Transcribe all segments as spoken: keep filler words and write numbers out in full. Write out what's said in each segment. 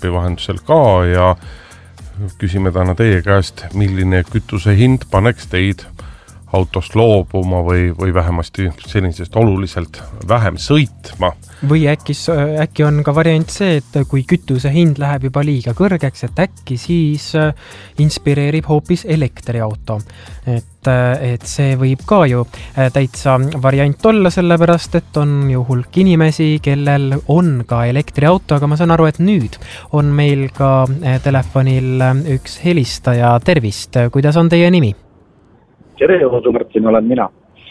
WhatsAppi vahendusel ka ja küsime täna teie käest, milline kütuse hind paneks teid autost loobuma või, või vähemasti sellisest oluliselt vähem sõitma. Või äkki, äkki on ka variant see, et kui kütuse hind läheb juba liiga kõrgeks, et äkki siis inspireerib hoopis elektriauto. Et, et see võib ka ju täitsa variant olla, sellepärast, et on ju hulk inimesi, kellel on ka elektriauto, aga ma saan aru, et nüüd on meil ka telefonil üks helistaja. Tervist, kuidas on teie nimi? Tere, Odu Martin, olen mina.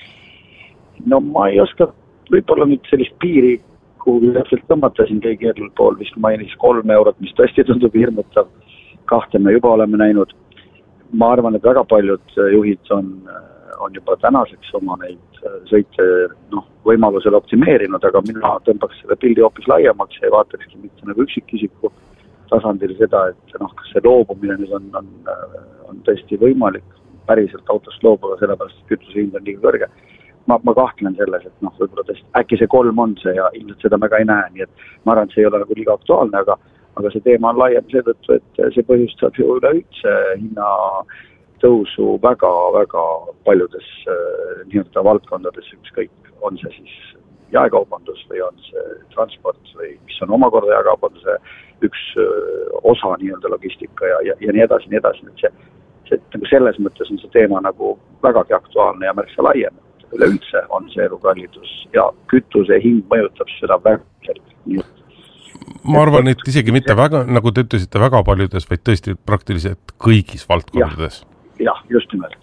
No ma ei oska võib-olla nüüd sellist piiri, kuhu täpselt tõmmata siin keegi eell pool, vist mainis kolm eurot, mis tõesti tundub hirmutav. Kahte me juba oleme näinud. Ma arvan, et väga paljud juhid on, on juba tänaseks oma neid sõite noh, võimalusele optimeerinud, aga mina tõmbaks selle pildi hoopis laiemaks ja ei vaatakski mitte nagu üksikisiku tasandil seda, et noh, kas see loobumine nüüd on, on, on tõesti võimalik päriselt autost loobuda, sellepärast, et kütuse hind on liiga kõrge. Ma, ma kahtlen selles, et noh, võib-olla tõesti, äkki see kolm on see ja ilmselt seda me ka ei näe, nii et ma arvan, et see ei ole nagu liiga aktuaalne, aga, aga see teema on laiem seetõttu, et see põhjustab ju üleüldse hinna tõusu väga, väga paljudes nii-öelda valdkondades, ükskõik, on see siis jaekaubandus või on see transport või mis on omakorda jaekaubanduse üks osa nii-öelda logistika ja, ja, ja nii edasi, nii edasi, et see et nagu selles mõttes on see teema nagu vägagi aktuaalne ja märksa laiem. Üleüldse on see elukallidus ja kütuse hind mõjutab seda väga selgelt. Ma arvan, et isegi mitte väga, nagu te ütlesite, väga paljudes, vaid tõesti praktiliselt kõigis valdkondades. Jah, jah, just nimelt.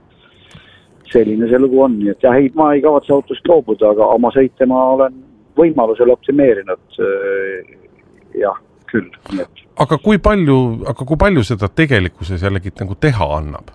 Selline see lugu on, et jah, ei, ma ei kavatse autost loobuda, aga oma sõite ma olen võimalusel optimeerinud jah, küll, nii et Aga kui palju, aga kui palju seda tegelikkuses jällegi nagu teha annab?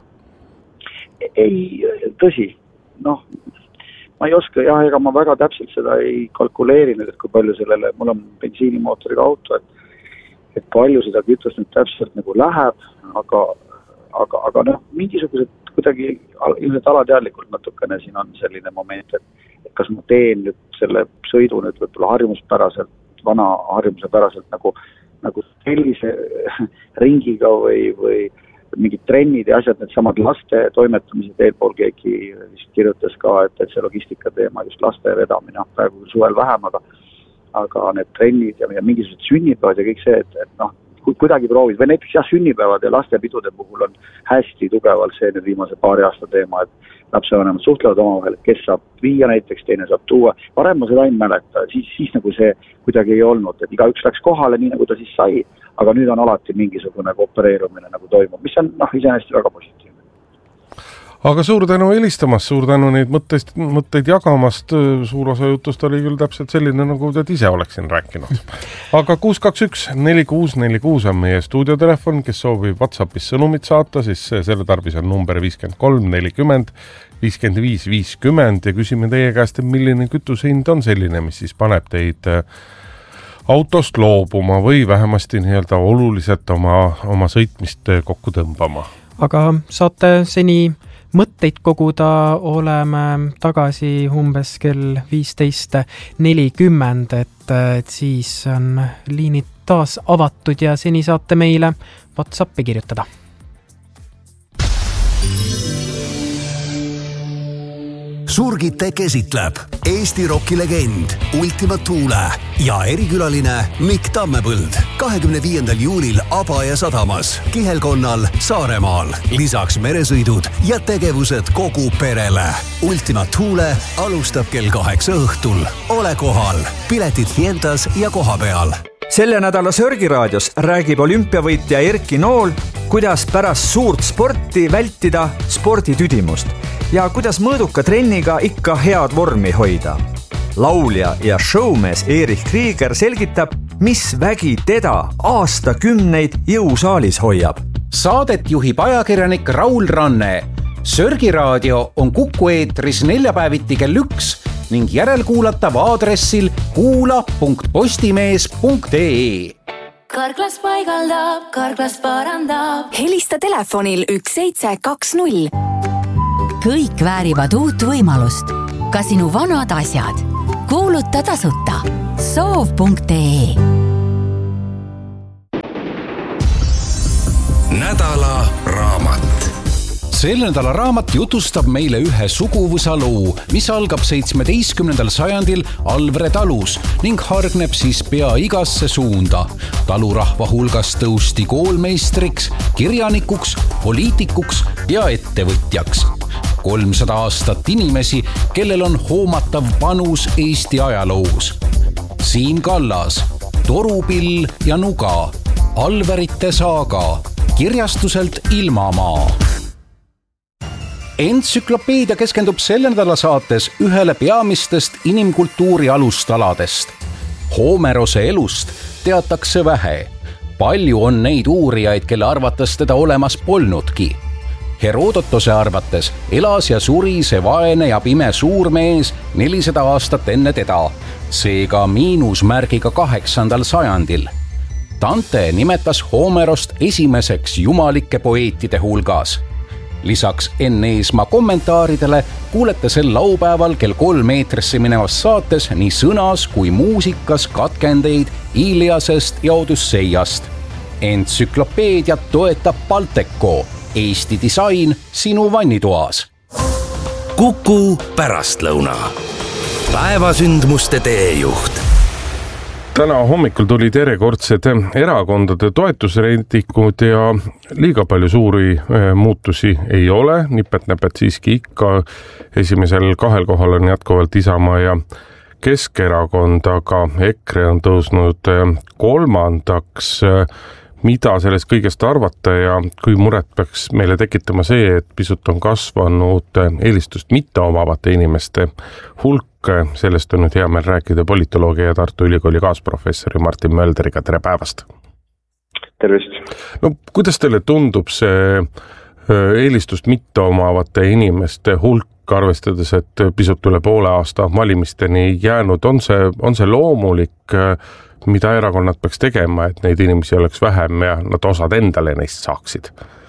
Ei, tõsi. Noh, ma ei oska, jah, ega ma väga täpselt seda ei kalkuleerinud, et kui palju sellele, mul on bensiinimootoriga auto, et, et palju seda kütust nüüd täpselt nagu läheb, aga, aga, aga noh, mingisugused kuidagi ilmselt alateadlikult natukene siin on selline moment, et, et kas ma teen nüüd selle sõidu nüüd võib-olla harjumuspäraselt, vana harjumuse päraselt nagu nagu sellise ringiga või, või mingid trennid ja asjad, need samad laste toimetamised, eelpool keegi kirjutas ka, et, et see logistika teema, just laste vedamine, praegu suvel vähem, aga, aga need trennid ja, ja mingisugused sünnipäevad ja kõik see, et, et noh, kuidagi proovid, või näiteks jah, sünnipäevad ja lastepidude puhul on hästi tugevalt see nüüd viimase paari aasta teema, et lapsevanemad suhtlevad omavahel, et kes saab viia näiteks, teine saab tuua. Varem ma seda ei mäleta, siis, siis nagu see kuidagi ei olnud, et igaüks läks kohale nii, nagu ta siis sai, aga nüüd on alati mingisugune koopereerumine nagu toimub, mis on noh, iseenesest väga positiivne. Aga suur tänu helistamast, suur tänu neid mõtteid, mõtteid jagamast, suur osa jutust oli küll täpselt selline, nagu te ise oleksin rääkinud. Aga kuus kaks üks neli kuus neli kuus on meie stuudiotelefon, kes soovib WhatsAppis sõnumit saata, siis selle tarbis on number viiskümmend kolm nelikümmend viiskümmend viis viiskümmend ja küsime teie käest, milline kütusehind on selline, mis siis paneb teid autost loobuma või vähemasti nii-öelda oluliselt oma, oma sõitmist kokku tõmbama. Aga saate seni mõtteid koguda, oleme tagasi umbes kell viisteist nelikümmend, et, et siis on liinid taas avatud ja seni saate meile WhatsAppi kirjutada. Surgite käsitleb Eesti rokilegend Ultima Thule ja erikülaline Mikk Tammepõld kahekümne viiendal juulil Abaja sadamas, Kihelkonnal, Saaremaal. Lisaks meresõidud ja tegevused kogu perele. Ultima Thule alustab kell kaheksa õhtul. Ole kohal. Piletid Hientas ja koha peal. Selle nädala Sörgiraadios räägib olümpiavõitja Erki Nool, kuidas pärast suurt sporti vältida sporditüdimust ja kuidas mõõduka trenniga ikka head vormi hoida. Laulja ja showmees Erich Krieger selgitab, mis vägi teda aastakümneid jõusaalis hoiab. Saadet juhib ajakirjanik Raul Ranne. Sörgiraadio on Kuku eetris neljapäeviti kell üks ning järelkuulatav aadressil kuula punkt postimees punkt ee. Karklas paigaldab, karklas parandab. Helista telefonil üks seitse kaks null. Kõik väärivad uut võimalust. Ka sinu vanad asjad. Kuuluta tasuta. soov punkt ee. nädala raamat. Selle nädala raamat jutustab meile ühe suguvõsa loo, mis algab seitsmeteistkümnendal sajandil Alvre talus ning hargneb siis pea igasse suunda. Talurahva hulgas tõusti koolmeistriks, kirjanikuks, poliitikuks ja ettevõtjaks. kolmsada aastat inimesi, kellel on hoomatav panus Eesti ajaloos. Siim Kallas, Torupill ja Nuga, Alverite saaga, kirjastuselt Ilmamaa. Entsüklopeedia keskendub selle nädala saates ühele peamistest inimkultuuri alustaladest. Homerose elust teatakse vähe. Palju on neid uurijaid, kelle arvates teda olemas polnudki. Herodotose arvates elas ja suri see vaene ja pime suurmees nelisada aastat enne teda, seega miinusmärgiga kaheksandal sajandil. Dante nimetas Homerost esimeseks jumalike poeetide hulgas. Lisaks Enn Eesmaa kommentaaridele kuulete sel laupäeval kell kolm eetrisse minevas saates nii sõnas kui muusikas katkendeid Iliasest ja Odüsseiast. Entsüklopeediat toetab Balteco, Eesti disain sinu vannitoas. Kuku pärastlõuna. Päevasündmuste teejuht. Täna hommikul tulid järjekordsed erakondade toetusreitingud ja liiga palju suuri muutusi ei ole. Nipet-näpet siiski ikka esimesel kahel kohal on jätkuvalt Isamaa ja Keskerakond, aga EKRE on tõusnud kolmandaks. Mida sellest kõigest arvata ja kui muret peaks meile tekitama see, et pisut on kasvanud eelistust mitte omavate inimeste hulk. Sellest on nüüd hea meel rääkida politoloogia ja Tartu Ülikooli kaasprofessori Martin Mölderiga. Tere päevast! Tervist! No, kuidas teile tundub see eelistust mitte omavate inimeste hulk, arvestades, et pisut üle poole aasta valimisteni jäänud? On see, on see loomulik, mida erakonnad peaks tegema, et neid inimesi oleks vähem ja nad osad endale neist saaksid?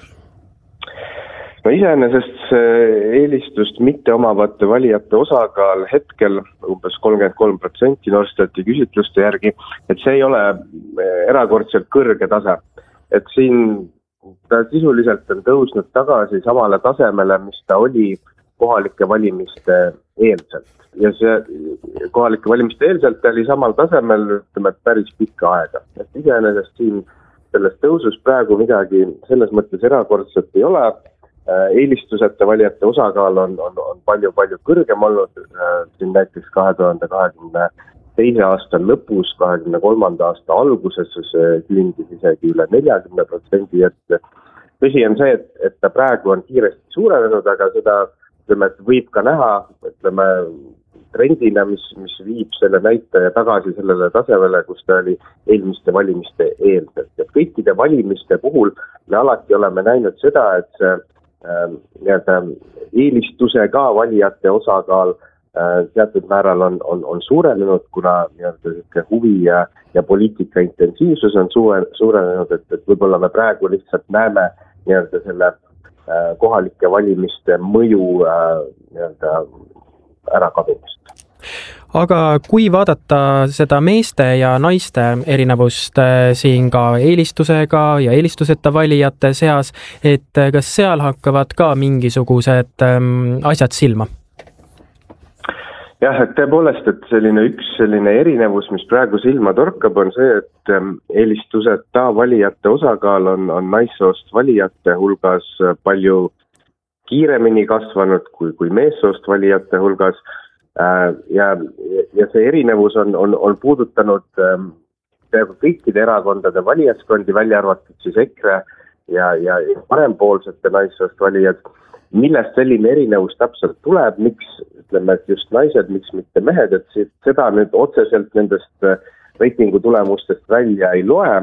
No iseenesest eelistust mitte omavate valijate osakaal hetkel umbes kolmkümmend kolm protsenti Norstati küsitluste järgi, et see ei ole erakordselt kõrge tase. Et siin ta sisuliselt on tõusnud tagasi samale tasemele, mis ta oli kohalike valimiste eelselt. Ja see kohalike valimiste eelselt oli samal tasemel ütleme, päris pikka aega. Et iseenesest siin selles tõusus praegu midagi selles mõttes erakordselt ei ole. Eelistusete valijate osakaal on, on, on palju, palju kõrgem olnud. Siin näiteks kahe tuhande kahekümne teise aasta lõpus, kahekümne kolmanda aasta alguses see küündis isegi üle nelikümmend protsenti. Et tõsi on see, et, et ta praegu on kiiresti suurenenud, aga seda ütleme, et võib ka näha ütleme, trendina, mis, mis viib selle näitaja tagasi sellele tasemele, kus ta oli eelmiste valimiste eelselt. Ja kõikide valimiste puhul me alati oleme näinud seda, et see äh, eelistusega valijate osakaal äh, teatud määral on, on, on suurenenud, kuna huvi ja, ja poliitika intensiivsus on suure, suurenenud, et, et võib-olla me praegu lihtsalt näeme selle äh, kohalike valimiste mõju äh, ära kadumist. Aga kui vaadata seda meeste ja naiste erinevust siin ka eelistusega ja eelistuseta valijate seas, et kas seal hakkavad ka mingisugused asjad silma? Jah, et tõepoolest, et selline üks selline erinevus, mis praegu silma torkab, on see, et eelistuseta valijate osakaal on, on naissoost valijate hulgas palju kiiremini kasvanud kui, kui meessoost valijate hulgas. Ja, ja see erinevus on, on, on puudutanud peaaegu kõikide erakondade valijaskondi, välja arvatud siis EKRE ja, ja parempoolsete naissoost valijad. Millest selline erinevus täpselt tuleb, miks ütleme, et just naised, miks mitte mehed, et seda nüüd otseselt nendest reitingu tulemustest välja ei loe.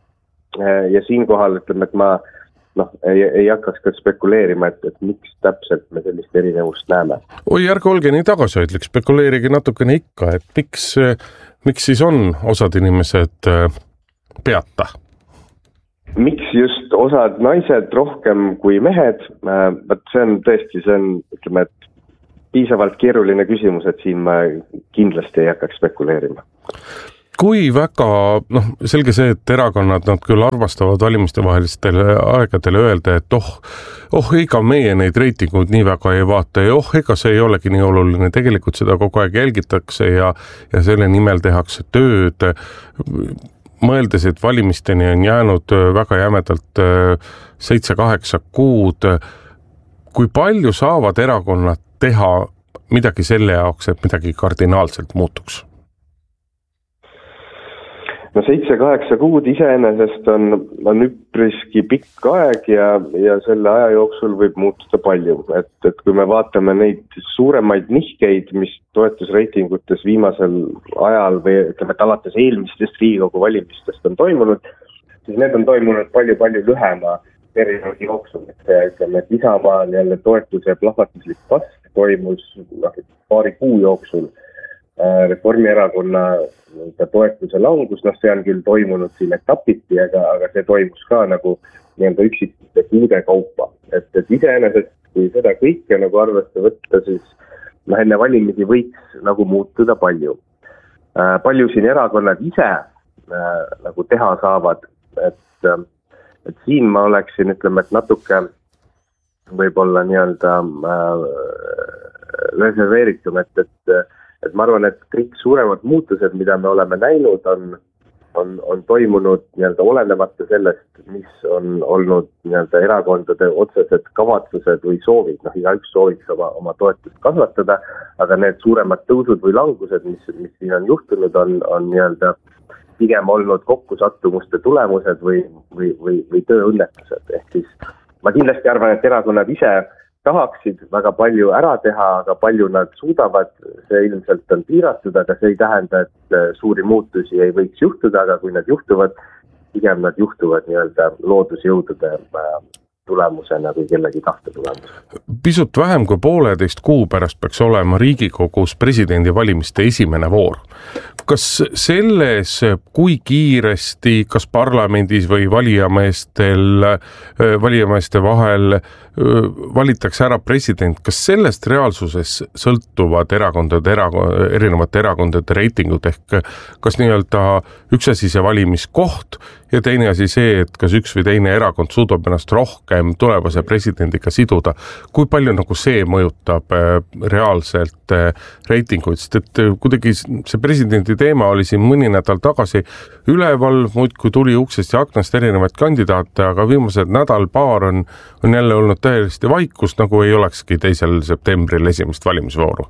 Ja siinkohal ütleme, et ma noh, ei, ei hakkaks ka spekuleerima, et, et miks täpselt me sellist erinevust näeme. Oi, ärge olge nii tagasihoidlik, spekuleerige natukene ikka, et miks, miks siis on osad inimesed peata? Miks just osad naised rohkem kui mehed? See on tõesti, see on, ütleme, et piisavalt keeruline küsimus, et siin ma kindlasti ei hakkaks spekuleerima. kui väga, noh, selge see, et erakonnad, nad küll armastavad valimiste vahelistele aegadele öelda, et oh, oh, ega meie neid reitinguid nii väga ei vaata ja oh, ega see ei olegi nii oluline. Tegelikult seda kogu aeg jälgitakse ja, ja selle nimel tehakse tööd. Mõeldes, et valimisteni on jäänud väga jämedalt seitse-kaheksa kuud. Kui palju saavad erakonnad teha midagi selle jaoks, et midagi kardinaalselt muutuks? No seitse-kaheksa kuud iseenesest on, on üpriski pikk aeg ja, ja selle aja jooksul võib muutuda palju. Et, et kui me vaatame neid suuremaid nihkeid, mis toetusreitingutes viimasel ajal või ütleme, et alates eelmistest Riigikogu valimistest on toimunud, siis need on toimunud palju-palju lühema perioodi jooksul. Et, ütleme, et Isamaa jälle toetuse plahvatuslik kasv toimus noh, paari kuu jooksul. Reformierakonna toetuse langus, noh see on küll toimunud siin etapiti, aga, aga see toimus ka nagu nii-öelda üksikute kuude kaupa. Et, et iseenesest, kui seda kõike nagu arvesse võtta, siis noh, enne valimisi võiks nagu muutuda palju. Äh, palju siin erakonnad ise äh, nagu teha saavad, et, et siin ma oleksin, ütleme, et natuke võib-olla nii-öelda äh, reserveeritum, et, et et ma arvan, et kõik suuremad muutused, mida me oleme näinud, on, on, on toimunud nii-öelda olenemata sellest, mis on olnud nii-öelda erakondade otsesed kavatsused või soovid. Noh, igaüks sooviks oma, oma toetust kasvatada, aga need suuremad tõusud või langused, mis, mis siin on juhtunud, on, on nii-öelda pigem olnud kokkusattumuste tulemused või, või, või, või tööõnnetused. Ehk siis ma kindlasti arvan, et erakonnad ise tahaksid väga palju ära teha, aga palju nad suudavad, see ilmselt on piiratud, aga see ei tähenda, et suuri muutusi ei võiks juhtuda, aga kui nad juhtuvad, pigem nad juhtuvad nii-öelda loodusjõudude tulemusena või kellegi tahte tulemusena. Pisut vähem kui pooleteist kuu pärast peaks olema Riigikogus presidendivalimiste esimene voor. Kas selles, kui kiiresti, kas parlamendis või valijameestel, valijameeste vahel valitakse ära president, kas sellest reaalsuses sõltuvad erakondade, erakond, erinevate erakondade reitingud ehk kas nii-öelda üks asi see valimiskoht ja teine asi see, et kas üks või teine erakond suudab ennast rohkem tulevase presidendiga siduda, kui palju nagu see mõjutab reaalselt reitinguid, sest et kuidagi see presidendi teema oli siin mõni nädal tagasi üleval, muid kui tuli uksest ja aknast erinevaid kandidaate, aga viimased nädal paar on, on jälle olnud täiesti vaikust, nagu ei olekski teisel septembril esimest valimisvooru.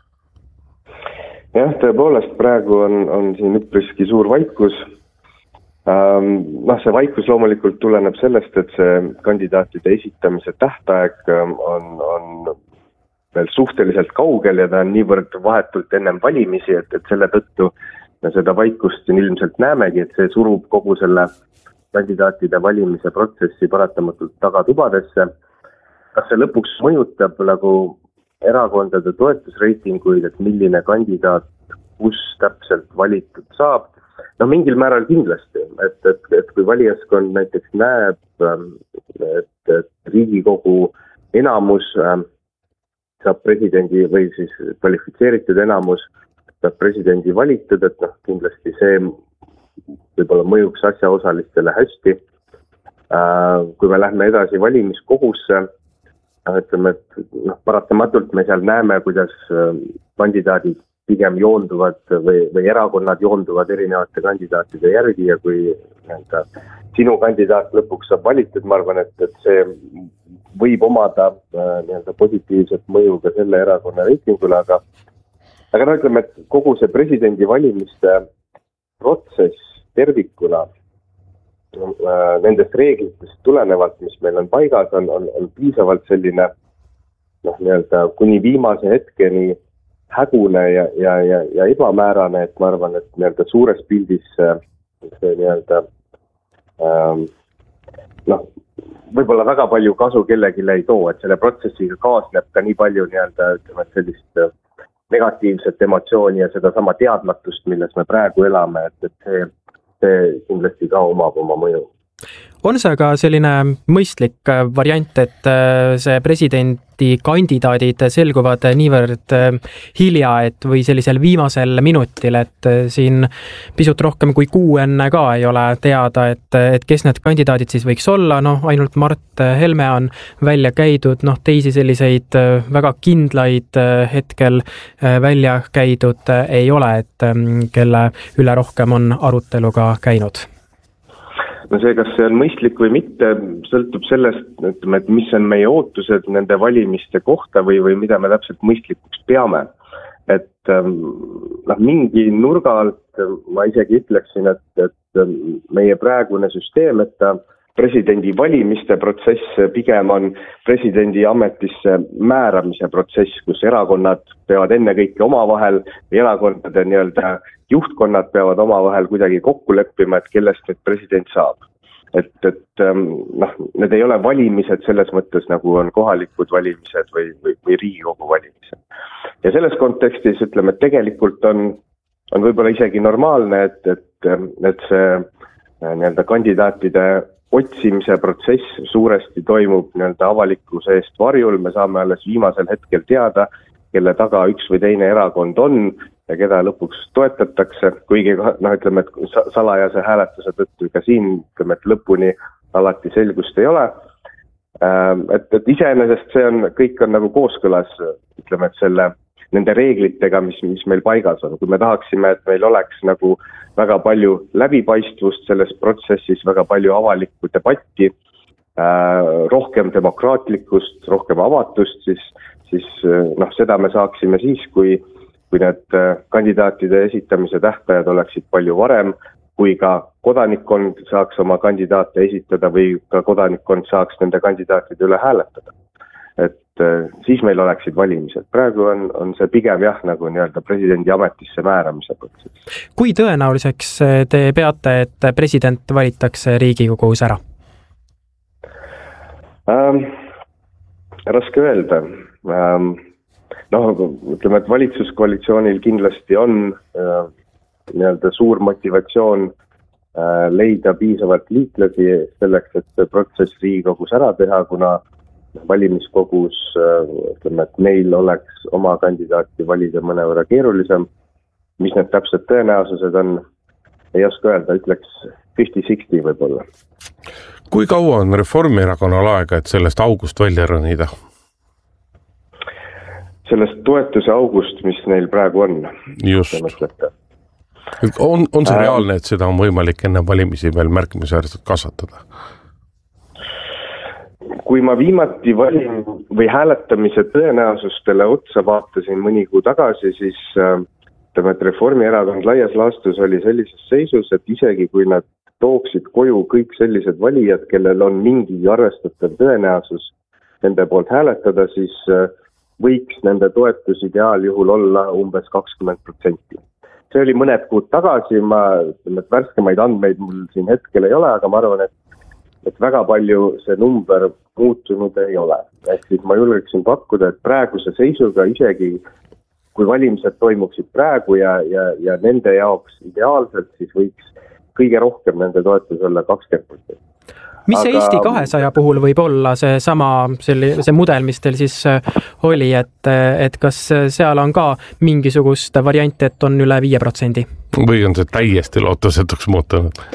Jah, tõepoolest praegu on, on siin üpriski suur vaikus. Ähm, noh, see vaikus loomulikult tuleneb sellest, et see kandidaatide esitamise tähtaeg on, on veel suhteliselt kaugel ja ta on niivõrd vahetult ennem valimisi, et, et selle tõttu me seda vaikust siin ilmselt näemegi, et see surub kogu selle kandidaatide valimise protsessi paratamatult tagatubadesse. Kas see lõpuks mõjutab nagu erakondade toetusreitinguid, et milline kandidaat kus täpselt valitud saab? No mingil määral kindlasti, et, et, et kui valijaskond näiteks näeb, et, et Riigikogu enamus saab presidendi või siis kvalifitseeritud enamus saab presidendi valitud, et noh, kindlasti see võib-olla mõjuks asjaosalistele hästi. Kui me lähme edasi valimiskogusse, ütleme, et noh, paratamatult me seal näeme, kuidas kandidaadid pigem joonduvad või, või erakonnad joonduvad erinevate kandidaatide järgi ja kui nii-öelda sinu kandidaat lõpuks saab valitud, ma arvan, et, et see võib omada nii-öelda positiivset mõju ka selle erakonna reitingule, aga aga no ütleme, et kogu see presidendi valimiste protsess tervikuna nendest reeglitest tulenevalt, mis meil on paigas, on, on, on piisavalt selline noh, nii-öelda kuni viimase hetkeni hägune ja, ja, ja, ja ebamäärane, et ma arvan, et nii-öelda suures pildis see, see nii-öelda ähm, noh, võib-olla väga palju kasu kellegile ei too, et selle protsessiga kaasneb ka nii palju nii-öelda ütleme, sellist negatiivset emotsiooni ja seda sama teadmatust, milles me praegu elame, et, et see see kindlasti ka omab oma mõju. On see aga selline mõistlik variant, et see presidendi kandidaadid selguvad niivõrd hilja, et või sellisel viimasel minutil, et siin pisut rohkem kui kuu enne ka ei ole teada, et, et kes need kandidaadid siis võiks olla, noh ainult Mart Helme on välja käidud, noh teisi selliseid väga kindlaid hetkel välja käidud ei ole, et kelle üle rohkem on arutelu ka käinud. No see, kas see on mõistlik või mitte, sõltub sellest, ütleme, et mis on meie ootused nende valimiste kohta või, või mida me täpselt mõistlikuks peame. Et noh, mingi nurga alt ma isegi ütleksin, et, et meie praegune süsteem, et ta presidendi valimiste protsess pigem on presidendi ametisse määramise protsess, kus erakonnad peavad ennekõike omavahel või erakondade nii-öelda juhtkonnad peavad omavahel kuidagi kokku leppima, et kellest nüüd president saab. Et, et noh, need ei ole valimised selles mõttes, nagu on kohalikud valimised või, või, või Riigikogu valimised. Ja selles kontekstis ütleme, et tegelikult on, on võib-olla isegi normaalne, et, et, et see nii-öelda kandidaatide otsimise protsess suuresti toimub nii-öelda avalikkuse eest varjul, me saame alles viimasel hetkel teada, kelle taga üks või teine erakond on ja keda lõpuks toetatakse, kuigi noh, ütleme, et salajase hääletuse tõttu ka siin ütleme, et lõpuni alati selgust ei ole. Et, et iseenesest see on, kõik on nagu kooskõlas, ütleme, et selle, nende reeglitega, mis, mis meil paigas on. Kui me tahaksime, et meil oleks nagu väga palju läbipaistvust selles protsessis, väga palju avalikku debatti, rohkem demokraatlikkust, rohkem avatust, siis, siis noh, seda me saaksime siis, kui, kui need kandidaatide esitamise tähtajad oleksid palju varem, kui ka kodanikkond saaks oma kandidaate esitada või ka kodanikkond saaks nende kandidaatide üle hääletada. Et siis meil oleksid valimised. Praegu on, on see pigem jah, nagu nii-öelda presidendi ametisse määramise protsess. Kui tõenäoliseks te peate, et president valitakse Riigikogus ära? Ähm, raske öelda. Ähm, noh, ütleme, et valitsuskoalitsioonil kindlasti on äh, nii-öelda suur motivatsioon äh, leida piisavalt liitlasi selleks, et see protsess Riigikogus ära teha, kuna valimiskogus, ütleme, et neil oleks oma kandidaati valida mõnevõrra keerulisem. Mis need täpselt tõenäosused on, ei oska öelda, ütleks viiskümmend kuuskümmend võib-olla. Kui kaua on Reformierakonnal aega, et sellest august välja rõnida? Sellest toetuse august, mis neil praegu on. Just. On, on see reaalne, et seda on võimalik enne valimisi veel märkimisväärselt kasvatada? Kui ma viimati valin või hääletamise tõenäosustele otsa vaatasin mõni kuu tagasi, siis ütleme, et Reformierakond laias laastus oli sellises seisus, et isegi kui nad tooksid koju kõik sellised valijad, kellel on mingi arvestatav tõenäosus nende poolt hääletada, siis võiks nende toetus ideaaljuhul olla umbes kakskümmend protsenti. See oli mõned kuud tagasi, ma ütleme, et värskemaid andmeid mul siin hetkel ei ole, aga ma arvan, et et väga palju see number muutunud ei ole. Ehk siis ma julgeksin pakkuda, et praeguse seisuga isegi, kui valimised toimuksid praegu ja, ja, ja nende jaoks ideaalselt, siis võiks kõige rohkem nende toetus olla kakskümmend protsenti. Mis see Eesti kahesaja puhul võib olla see sama, see mudel, mis teil siis oli, et, et kas seal on ka mingisugust varianti, et on üle viie protsendi? Või on see täiesti lootusetuks muutunud?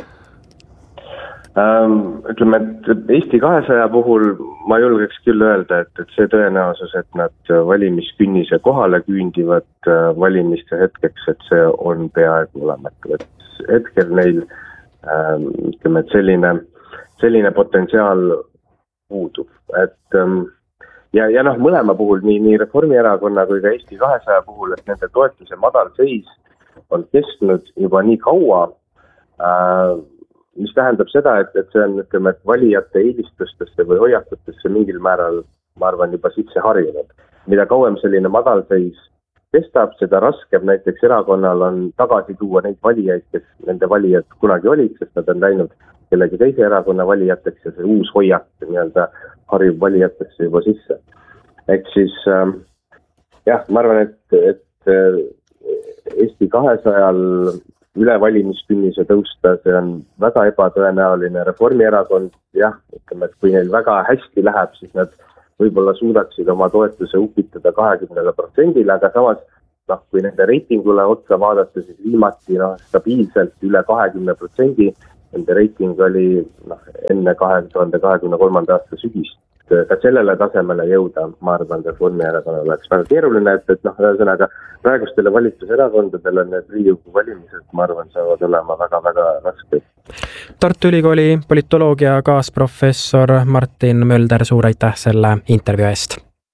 Ähm, ütleme, et Eesti kahesaja puhul ma julgeks küll öelda, et, et see tõenäosus, et nad valimiskünnise kohale küündivad valimiste hetkeks, et see on peaaegu olematu. Et hetkel neil ähm, ütleme, et selline, selline potentsiaal puudub. Et, ähm, ja, ja noh, mõlema puhul, nii, nii Reformierakonna kui ka Eesti kahesaja puhul, et nende toetuse madal seis on kestnud juba nii kaua, äh, mis tähendab seda, et, et see on, ütleme, et valijate eelistustesse või hoiakutesse mingil määral, ma arvan, juba sisse harjunud. Mida kauem selline madalseis kestab, seda raskem näiteks erakonnal on tagasi tuua neid valijaid, kes nende valijad kunagi olid, sest nad on läinud kellegi teise erakonna valijateks ja see uus hoiak nii-öelda harjub valijatesse juba sisse. Ehk siis äh, jah, ma arvan, et, et Eesti kahesajal üle valimiskünnise tõusta, see on väga ebatõenäoline. Reformierakond, jah, ütleme, et kui neil väga hästi läheb, siis nad võib-olla suudaksid oma toetuse upitada kahekümnele protsendile, aga samas, noh, kui nende reitingule otsa vaadata, siis viimati noh, stabiilselt üle kahekümne protsendi, nende reiting oli noh, enne kahe tuhande kahekümne kolmanda aasta sügist. Ka sellele tasemele jõuda, ma arvan, Reformierakonnal oleks väga keeruline, et, et noh, ühesõnaga praegustele valitsuserakondadele need Riigikogu valimised, ma arvan, saavad olema väga-väga rasked. Tartu Ülikooli politoloogia kaasprofessor Martin Mölder, suur aitäh selle intervjuu eest!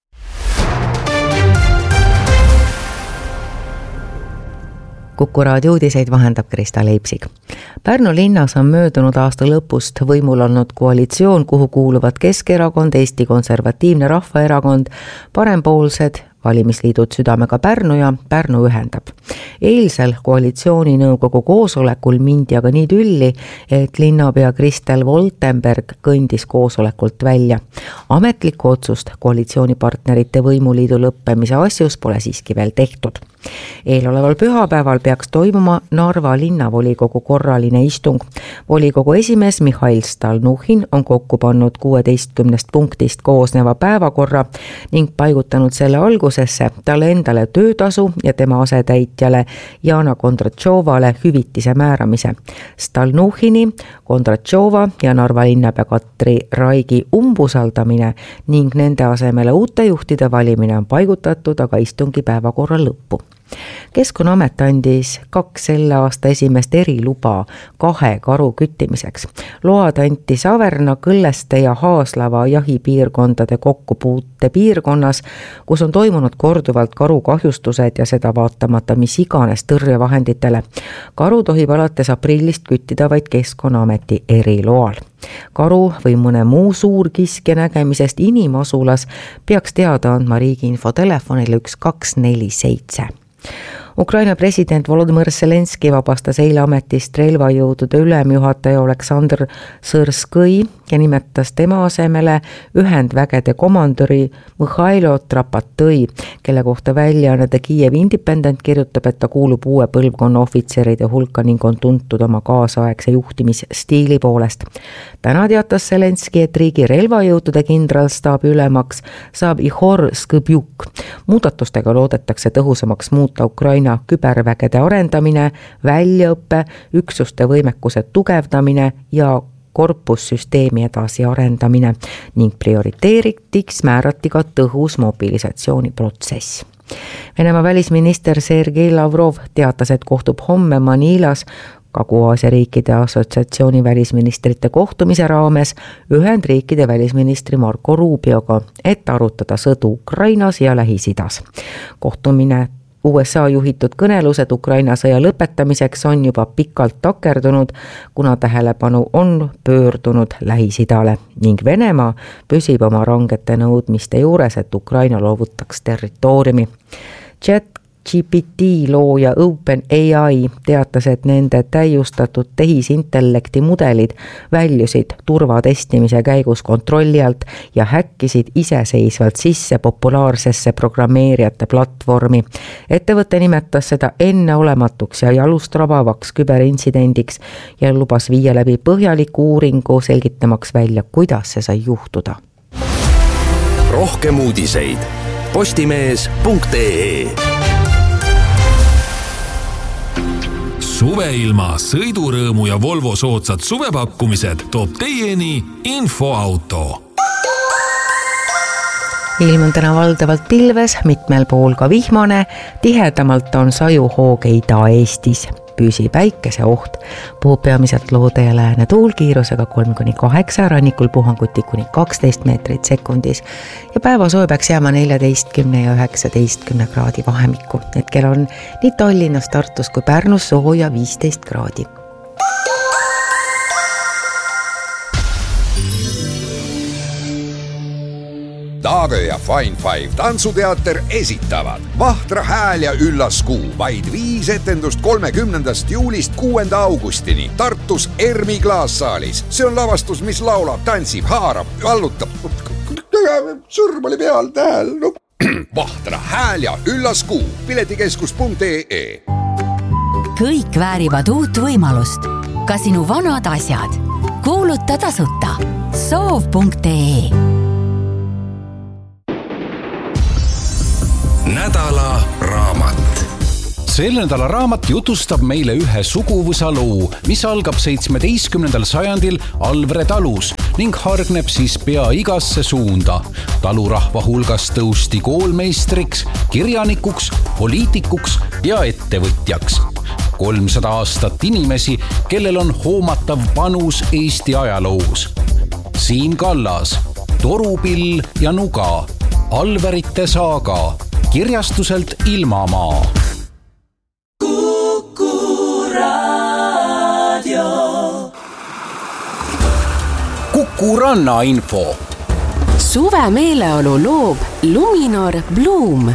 Kuku raadio uudiseid vahendab Krista Leipsig. Pärnu linnas on möödunud aasta lõpust võimul olnud koalitsioon, kuhu kuuluvad Keskerakond, Eesti Konservatiivne Rahvaerakond, Parempoolsed, valimisliidud Südamega Pärnu ja Pärnu ühendab. Eilsel koalitsiooninõukogu koosolekul mindi aga nii tülli, et linnapea Kristel Woltenberg kõndis koosolekult välja. Ametlikku otsust koalitsioonipartnerite võimuliidu lõppemise asjus pole siiski veel tehtud. Eeloleval pühapäeval peaks toimuma Narva linnavolikogu korraline istung. Volikogu esimees Mihhail Stalnuhhin on kokku pannud kuueteistkümnest punktist koosneva päevakorra ning paigutanud selle algusesse talle endale töötasu ja tema asetäitjale Jana Kondratšovale hüvitise määramise. Stalnuhhini, Kondratšova ja Narva linnapea Katri Raigi umbusaldamine ning nende asemele uute juhtide valimine on paigutatud aga istungi päevakorra lõppu. Keskkonnaamet andis kaks selle aasta esimest eriluba kahe karu küttimiseks. Load anti Saverna, Kõlleste ja Haaslava jahipiirkondade kokkupuute piirkonnas, kus on toimunud korduvalt karukahjustused ja seda vaatamata mis iganes tõrjevahenditele. Karu tohib alates aprillist küttida vaid Keskkonnaameti eriloal. Karu või mõne muu suurkiskja nägemisest inimasulas peaks teada andma riigi infotelefonile üks kaks neli seitse. Ukraina president Volodõmõr Zelenski vabastas eile ametist relvajõudude ülemjuhataja Oleksandr Sõrskõi ja nimetas tema asemele ühendvägede komandöri Mihhailo Trapatõi, kelle kohta väljaanne The Kiev Independent kirjutab, et ta kuulub uue põlvkonna ohvitseride hulka ning on tuntud oma kaasaegse juhtimisstiili poolest. Täna teatas Zelenski, et riigi relvajõudude kindralstaabi ülemaks saab Ihor Skõbjuk. Muudatustega loodetakse tõhusamaks muuta Ukraina kübervägede arendamine, väljaõppe, üksuste võimekuse tugevdamine ja korpussüsteemi edasi arendamine ning prioriteeriks määrati ka tõhus mobilisatsiooniprotsess. Venemaa välisminister Sergei Lavrov teatas, et kohtub homme Manilas Kagu-Aasia riikide assotsiatsiooni välisministrite kohtumise raames Ühendriikide välisministri Marco Rubioga, et arutada sõdu Ukrainas ja Lähis-Idas. Kohtumine U S A juhitud kõnelused Ukraina sõja lõpetamiseks on juba pikalt takerdunud, kuna tähelepanu on pöördunud Lähis-Idale ning Venemaa püsib oma rangete nõudmiste juures, et Ukraina loovutaks territooriumi. Chat G P T looja OpenAI teatas, et nende täiustatud tehisintellekti mudelid väljusid turvatestimise käigus kontrolli alt ja häkkisid iseseisvalt sisse populaarsesse programmeerijate platvormi. Ettevõte nimetas seda enneolematuks ja jalust rabavaks küberintsidendiks ja lubas viia läbi põhjaliku uuringu selgitamaks välja, kuidas see sai juhtuda. Rohkem uudiseid postimees punkt ee. Suveilma, sõidurõõmu ja Volvo soodsad suvepakkumised toob teieni Infoauto. Ilm on täna valdavalt pilves, mitmel pool ka vihmane, tihedamalt on sajuhooge Ida-Eestis. Püsi päikese oht, puhub peamiselt loode ja lääne tuul kiirusega kolm kuni kaheksa, rannikul puhanguti kuni kaksteist meetrit sekundis ja päevasoe peaks jääma neljateistkümne ja üheksateistkümne kraadi vahemikku. Hetkel on nii Tallinnas, Tartus kui Pärnus sooja viisteist kraadi. Taave ja Fine Five tantsuteater esitavad Vahtra hääl ja üllas kuu. Vaid viis etendust kolmekümnendast juulist kuuenda augustini Tartus Ermi klaassaalis. See on lavastus, mis laulab, tantsib, haarab, vallutab. Sõrm oli peal tähel. No. Vahtra hääl ja üllas kuu. Piletikeskus punkt ee. kõik väärivad uut võimalust. Ka sinu vanad asjad. Kuuluta tasuta. soov punkt ee. Nädala raamat. Selle nädala raamat jutustab meile ühe suguvõsa loo, mis algab seitsmeteistkümnendal sajandil Alvre talus ning hargneb siis pea igasse suunda. Talurahva hulgas tõusti koolmeistriks, kirjanikuks, poliitikuks ja ettevõtjaks. kolmsada aastat inimesi, kellel on hoomatav panus Eesti ajaloos. Siim Kallas, Torupill ja Nuga, Alverite saaga, kirjastuselt Ilmamaa. Kuku Ranna info. Suve meeleolu loob Luminor Bloom.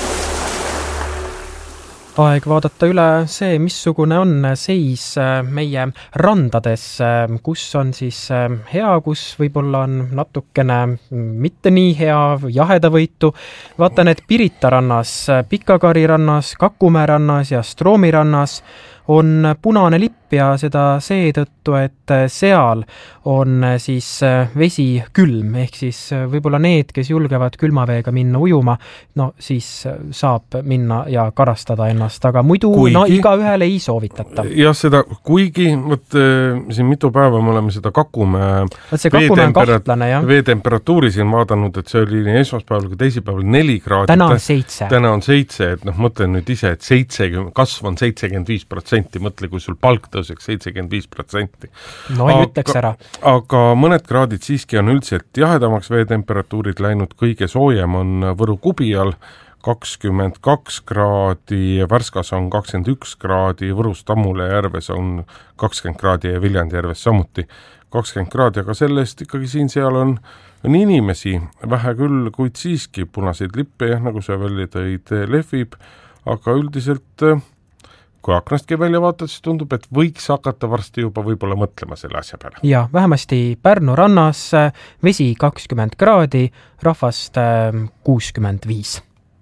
Aeg vaadata üle see, missugune on seis meie randades, kus on siis hea, kus võib-olla on natukene mitte nii hea, jahedavõitu. Vaatan, et Pirita rannas, Pikakari rannas, Kakumäe rannas ja Stroomi rannas on punane lipp ja seda seetõttu, et seal on siis vesi külm, ehk siis võib-olla need, kes julgevad külmaveega minna ujuma, no siis saab minna ja karastada ennast, aga muidu kuigi, no iga ühele ei soovitata. Jah, seda, kuigi võt, siin mitu päeva me oleme seda Kakumäe veetemperatuuri siin vaadanud, et see oli nii esmaspäeval kui teisipäeval neli kraadi. Täna on seitse. Täna on seitse, et noh, mõtlen nüüd ise, et seitsekümmend, kasv on seitsekümmend viis protsenti, mõtle, kui sul palk tõuseks seitsekümmend viis protsenti. No ei ütleks ära. Aga mõned kraadid siiski on üldiselt jahedamaks veetemperatuurid läinud, kõige soojem on Võru Kubial kakskümmend kaks kraadi, Värskas on kakskümmend üks kraadi, Võrus Tammule järves on kakskümmend kraadi ja Viljandi järves samuti kakskümmend kraadi, aga sellest ikkagi siin seal on, on inimesi vähe küll, kuid siiski punaseid lippe, jah, nagu sa välja tõid, lehvib, aga üldiselt kui aknastki välja vaatad, siis tundub, et võiks hakata varsti juba võib-olla mõtlema selle asja peale. Ja vähemasti Pärnu rannas vesi kakskümmend kraadi, rahvast kuuskümmend viis.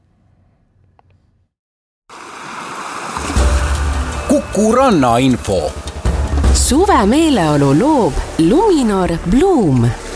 Kuku Ranna info. Suve meeleolu loob Luminor Bloom.